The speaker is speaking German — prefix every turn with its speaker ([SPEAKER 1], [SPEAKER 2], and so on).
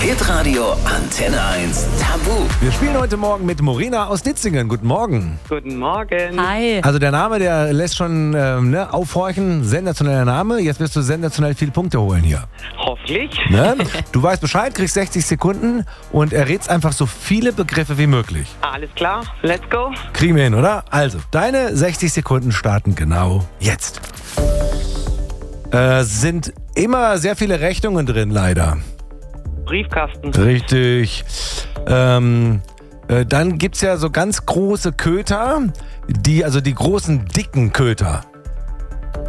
[SPEAKER 1] Hitradio Antenne 1 Tabu.
[SPEAKER 2] Wir spielen heute Morgen mit Morena aus Ditzingen. Guten Morgen.
[SPEAKER 3] Guten Morgen.
[SPEAKER 4] Hi.
[SPEAKER 2] Also der Name, der lässt schon aufhorchen. Sensationeller Name. Jetzt wirst du sensationell viele Punkte holen hier.
[SPEAKER 3] Hoffentlich.
[SPEAKER 2] Ne? Du weißt Bescheid, kriegst 60 Sekunden und errätst einfach so viele Begriffe wie möglich.
[SPEAKER 3] Alles klar, let's go.
[SPEAKER 2] Kriegen wir hin, oder? Also, deine 60 Sekunden starten genau jetzt. Sind immer sehr viele Rechnungen drin, leider.
[SPEAKER 3] Briefkasten.
[SPEAKER 2] Richtig. Dann gibt's ja so ganz große Köter, die großen, dicken Köter.